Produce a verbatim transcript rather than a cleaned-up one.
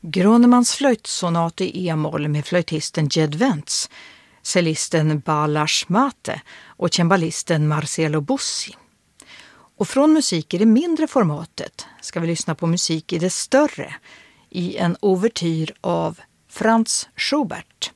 Gronemans flöjtsonat i e-moll med flöjtisten Jed Wentz, cellisten Balázs Mate och cembalisten Marcelo Bussi. Och från musik i det mindre formatet ska vi lyssna på musik i det större, i en ouvertyr av Franz Schubert.